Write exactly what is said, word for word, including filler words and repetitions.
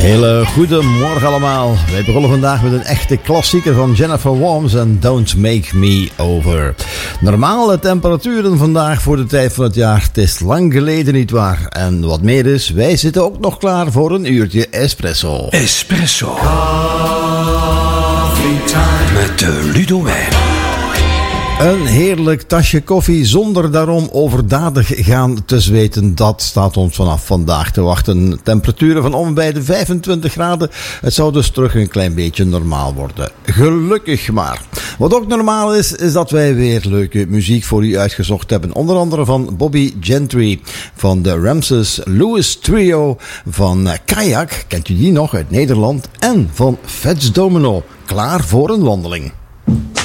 Hele goede morgen allemaal. Wij begonnen vandaag met een echte klassieker van Jennifer Warnes en Don't Make Me Over. Normale temperaturen vandaag voor de tijd van het jaar. Het is lang geleden nietwaar. En wat meer is, wij zitten ook nog klaar voor een uurtje espresso. Espresso. Met de Ludo Wijn. Een heerlijk tasje koffie zonder daarom overdadig gaan te zweten. Dat staat ons vanaf vandaag te wachten. Temperaturen van om bij de vijfentwintig graden. Het zou dus terug een klein beetje normaal worden. Gelukkig maar. Wat ook normaal is, is dat wij weer leuke muziek voor u uitgezocht hebben. Onder andere van Bobby Gentry, van de Ramses Lewis Trio, van Kayak, kent u die nog uit Nederland, en van Fats Domino. Klaar voor een wandeling.